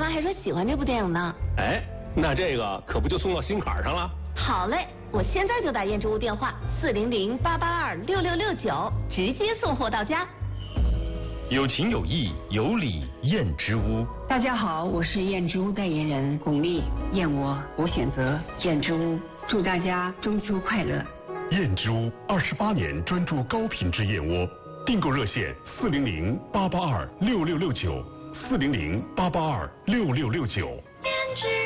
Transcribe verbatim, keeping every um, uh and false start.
妈还说喜欢这部电影呢。 哎，那这个可不就送到心坎上了？ 好嘞，我现在就打燕之屋电话四零零八八二六六六九，直接送货到家。 有情有义有理燕之屋。 大家好，我是燕之屋代言人巩俐，燕窝我选择燕之屋，祝大家中秋快乐。 燕之屋二十八年专注高品质燕窝，订购热线四零零八八二六六六九，四零零八八二六六六九。